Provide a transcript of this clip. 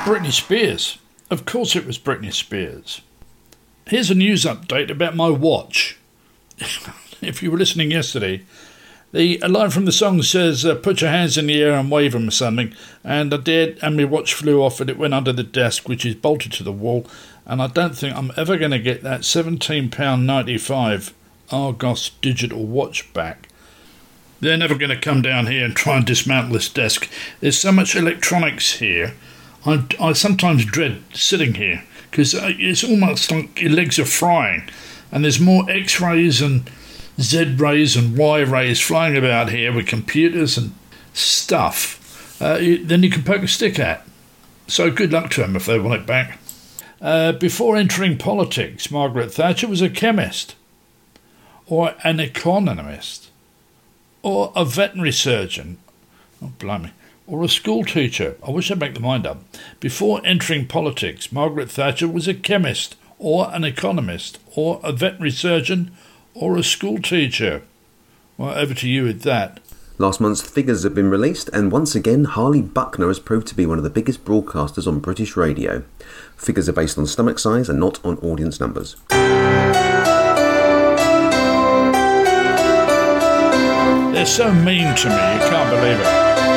Britney Spears. Of course it was Britney Spears. Here's a news update about my watch. If you were listening yesterday, the line from the song says, put your hands in the air and wave them or something. And I did, and my watch flew off and it went under the desk, which is bolted to the wall. And I don't think I'm ever going to get that £17.95 Argos digital watch back. They're never going to come down here and try and dismantle this desk. There's so much electronics here. I sometimes dread sitting here because it's almost like your legs are frying. And there's more X-rays and Z-rays and Y-rays flying about here with computers and stuff than you can poke a stick at. So good luck to them if they want it back. Before entering politics, Margaret Thatcher was a chemist, or an economist, or a veterinary surgeon, oh blimey, or a school teacher. I wish I'd make the mind up. Before entering politics, Margaret Thatcher was a chemist, or an economist, or a veterinary surgeon, or a school teacher. Well, over to you with that. Last month's figures have been released, and once again, Harley Buckner has proved to be one of the biggest broadcasters on British radio. Figures are based on stomach size and not on audience numbers. They're so mean to me, you can't believe it.